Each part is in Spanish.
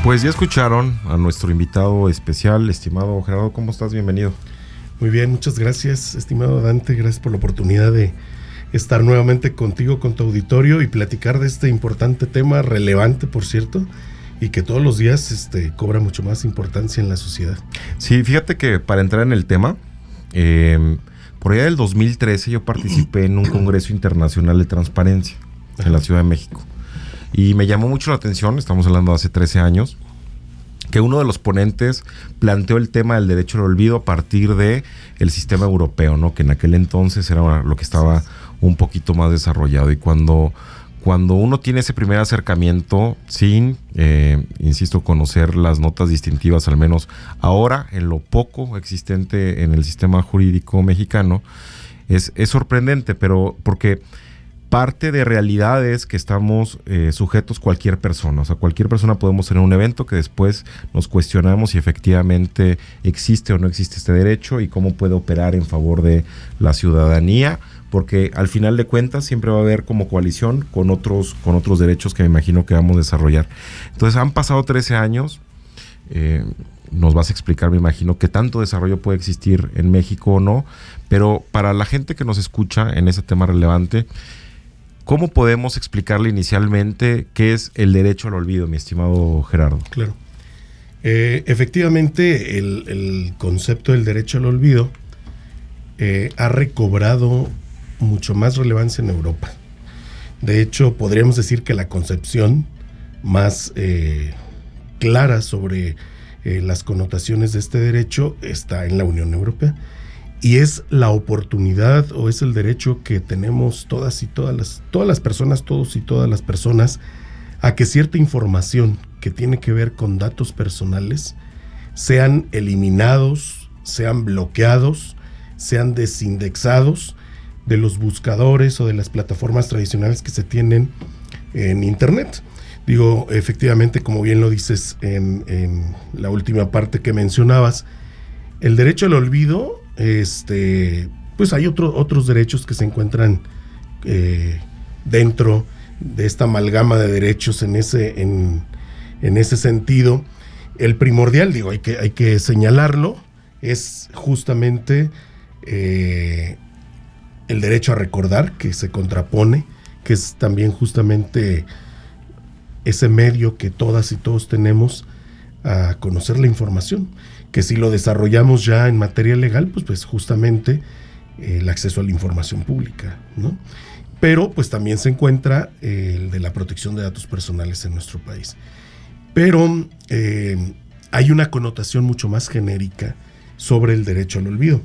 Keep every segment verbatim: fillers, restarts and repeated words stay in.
Pues ya escucharon a nuestro invitado especial, estimado Gerardo. ¿Cómo estás? Bienvenido. Muy bien, muchas gracias, estimado Dante. Gracias por la oportunidad de estar nuevamente contigo, con tu auditorio y platicar de este importante tema, relevante, por cierto, y que todos los días este, cobra mucho más importancia en la sociedad. Sí, fíjate que para entrar en el tema, eh, por allá del dos mil trece yo participé en un Congreso Internacional de Transparencia en la Ciudad de México. Y me llamó mucho la atención, estamos hablando de hace trece años, que uno de los ponentes planteó el tema del derecho al olvido a partir de el sistema europeo, ¿no? Que en aquel entonces era lo que estaba un poquito más desarrollado. Y cuando, cuando uno tiene ese primer acercamiento sin, eh, insisto, conocer las notas distintivas, al menos ahora, en lo poco existente en el sistema jurídico mexicano, es, es sorprendente, pero porque parte de realidades que estamos eh, sujetos cualquier persona. O sea, cualquier persona podemos tener un evento que después nos cuestionamos si efectivamente existe o no existe este derecho y cómo puede operar en favor de la ciudadanía, porque al final de cuentas siempre va a haber como coalición con otros, con otros derechos que me imagino que vamos a desarrollar. Entonces han pasado trece años, eh, nos vas a explicar, me imagino, qué tanto desarrollo puede existir en México o no, pero para la gente que nos escucha en ese tema relevante, ¿cómo podemos explicarle inicialmente qué es el derecho al olvido, mi estimado Gerardo? Claro. Eh, efectivamente, el, el concepto del derecho al olvido eh, ha recobrado mucho más relevancia en Europa. De hecho, podríamos decir que la concepción más eh, clara sobre eh, las connotaciones de este derecho está en la Unión Europea. Y es la oportunidad o es el derecho que tenemos todas y todas las, todas las personas, todos y todas las personas, a que cierta información que tiene que ver con datos personales sean eliminados, sean bloqueados, sean desindexados de los buscadores o de las plataformas tradicionales que se tienen en Internet. Digo, efectivamente, como bien lo dices en, en la última parte que mencionabas, el derecho al olvido, este, pues hay otro, otros derechos que se encuentran eh, dentro de esta amalgama de derechos en ese, en, en ese sentido. El primordial, digo, hay que, hay que señalarlo, es justamente eh, el derecho a recordar, que se contrapone, que es también justamente ese medio que todas y todos tenemos a conocer la información, que si lo desarrollamos ya en materia legal, pues, pues justamente eh, el acceso a la información pública, ¿no? Pero pues también se encuentra eh, el de la protección de datos personales en nuestro país. Pero eh, hay una connotación mucho más genérica sobre el derecho al olvido.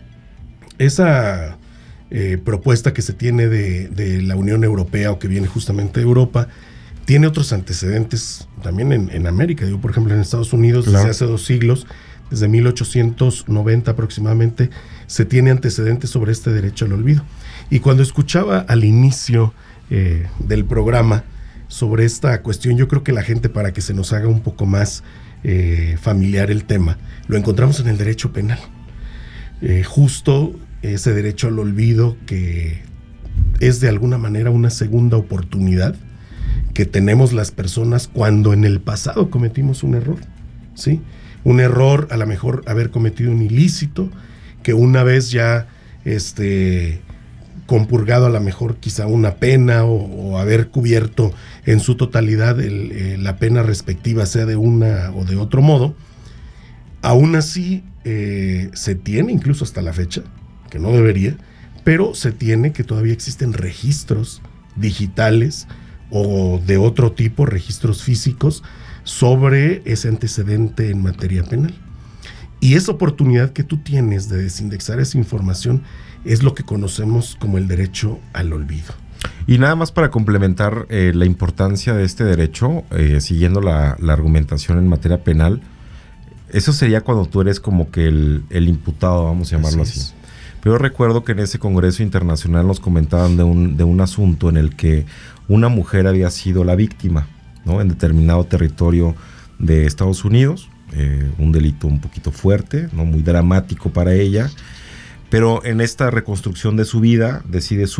Esa eh, propuesta que se tiene de, de la Unión Europea o que viene justamente de Europa, tiene otros antecedentes también en, en América. Digo, por ejemplo, en Estados Unidos, claro, desde hace dos siglos, desde mil ochocientos noventa aproximadamente, se tiene antecedentes sobre este derecho al olvido. Y cuando escuchaba al inicio eh, del programa sobre esta cuestión, yo creo que la gente, para que se nos haga un poco más eh, familiar el tema, lo encontramos en el derecho penal. Eh, justo ese derecho al olvido, que es de alguna manera una segunda oportunidad que tenemos las personas cuando en el pasado cometimos un error, ¿sí? Un error, a lo mejor haber cometido un ilícito, que una vez ya este, compurgado a lo mejor quizá una pena o, o haber cubierto en su totalidad el, eh, la pena respectiva, sea de una o de otro modo, aún así eh, se tiene, incluso hasta la fecha, que no debería, pero se tiene que todavía existen registros digitales o de otro tipo, registros físicos, sobre ese antecedente en materia penal. Y esa oportunidad que tú tienes de desindexar esa información es lo que conocemos como el derecho al olvido. Y nada más para complementar eh, la importancia de este derecho, eh, siguiendo la, la argumentación en materia penal, eso sería cuando tú eres como que el, el imputado, vamos a llamarlo así. así. Pero recuerdo que en ese Congreso Internacional nos comentaban de un, de un asunto en el que una mujer había sido la víctima, ¿no?, en determinado territorio de Estados Unidos, eh, un delito un poquito fuerte, ¿no?, muy dramático para ella, pero en esta reconstrucción de su vida decide su